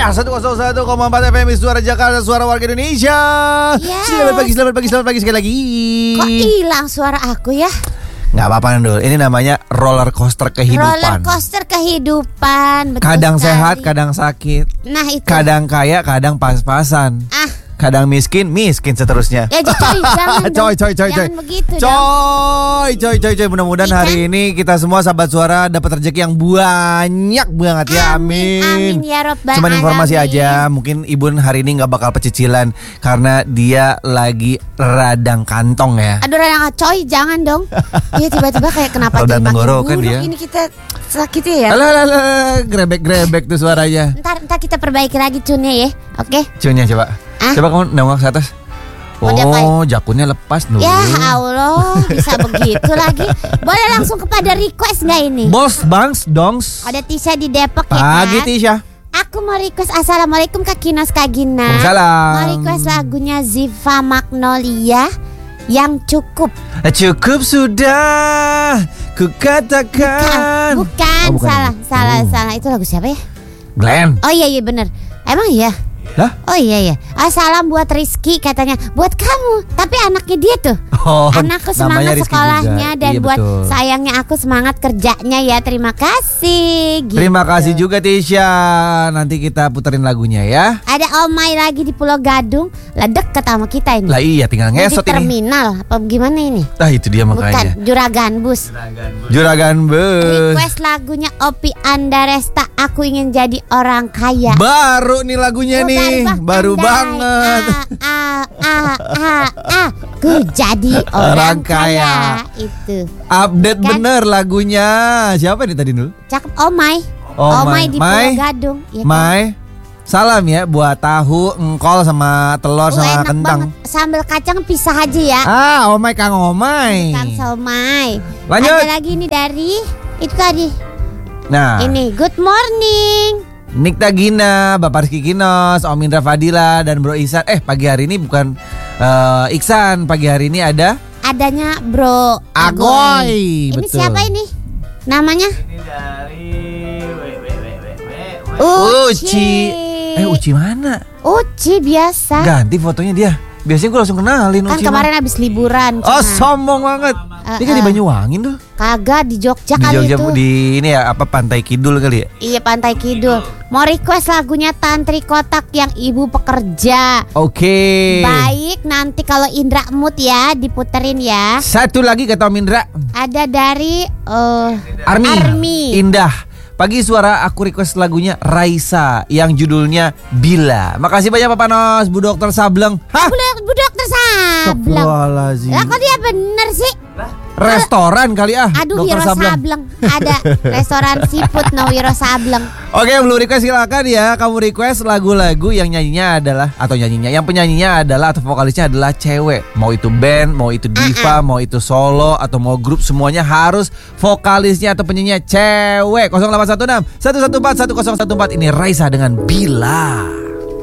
Ya, 101,4 FM Suara Jakarta, suara warga Indonesia. Selamat pagi sekali lagi. Kok hilang suara aku ya? Nggak apa-apa Nandul, ini namanya roller coaster kehidupan. Roller coaster kehidupan, betul kadang sekali. sehat, kadang sakit. Nah itu. Kadang kaya, kadang pas-pasan. Kadang miskin seterusnya. Ya coy, jangan coy. Jangan begitu Coy. Mudah-mudahan hari ini kita semua sahabat suara dapat rezeki yang banyak banget ya. Amin ya Rabbal Cuman informasi alamin. aja, mungkin Ibu hari ini nggak bakal pecicilan karena dia lagi radang kantong ya. Aduh radang coy, jangan dong. Iya tiba-tiba kayak kenapa Radang jadi makin tenggorokan buruk dia. ini kita sakit ya. Alah, grebek tuh suaranya. Ntar kita perbaiki lagi cunnya ya. Oke. Cunnya coba. Coba kamu nengok ke atas. Oh, jakunnya lepas dulu. Ya Allah, bisa begitu lagi. Boleh langsung kepada request nggak ini? Bos, bangs, dongs. Ada Tisha di Depok ya kan? Pagi Tisha. Aku mau request assalamualaikum Kak Kinos Kak Gina. Waalaikumsalam. Mau request lagunya Ziva Magnolia yang cukup. Cukup sudah ku katakan. Bukan. Salah. Itu lagu siapa ya? Glenn. Oh iya bener. Emang iya? Lah? Oh iya. Salam buat Rizky katanya. Buat kamu. Tapi anaknya dia tuh. Oh, anakku semangat sekolahnya juga. Dan iya, buat betul. sayangnya aku semangat kerjanya ya. Terima kasih gitu. Terima kasih juga Tisha. Nanti kita puterin lagunya ya. Ada Omai lagi di Pulau Gadung. Lah deket sama kita ini. Lah iya, tinggal ngesot di ini. terminal apa gimana ini? Itu dia makanya. Bukan, Juragan Bus. Juragan Bus. Request lagunya Opi Andaresta, Aku Ingin Jadi Orang Kaya. Baru nih lagunya nih, baru banget. Ku jadi orang kaya. Itu. Update Kan? bener lagunya. Siapa nih tadi dulu? Cakep Omai. Omai Di Pulau Gadung. Ya kan? Mai. Salam ya buat tahu, engkol sama telur sama enak kentang. banget. Sambal kacang pisah aja ya. Omai Kang Omai. Kang Somai. Lanjut. Ada lagi ini dari itu tadi. Nah, Ini Good Morning. Nikta Gina, Bapak Rizky Kinos, Om Indra Fadila dan Bro Ihsan. Pagi hari ini bukan Iksan, pagi hari ini Adanya Bro Agoy. Ini Betul. siapa ini? Namanya? Ini dari Uci. Uci mana? Uci biasa. Ganti fotonya dia. Biasanya gue langsung kenalin Kan Uci. kemarin abis liburan. Oh, sombong banget. Dia kan di Banyuwangi tuh. Kagak di Jogja Di kali Jogja itu. di ini ya Pantai Kidul kali ya? Iya Pantai Kidul. Mau request lagunya Tantri Kotak yang Ibu Pekerja. Oke. Baik, nanti kalau Indra mood ya diputerin ya. Satu lagi kata Om Indra. Ada dari Army. Indah. Pagi suara aku request lagunya Raisa yang judulnya Bila. Makasih banyak Pak Panos, Bu Dokter Sableng. Bu Dokter Sableng. Astagfirullahaladzim. Lah kok dia bener sih? Restoran kali Aduh, Dokter Wiro Sableng. Ada restoran seafood no Wiro Sableng. Oke, belum request silakan ya. Kamu request lagu-lagu yang nyanyinya adalah yang penyanyinya adalah atau vokalisnya adalah cewek. Mau itu band, mau itu diva, mau itu solo atau mau grup, semuanya harus vokalisnya atau penyanyinya cewek. 0816 114 1014. Ini Raisa dengan Bila.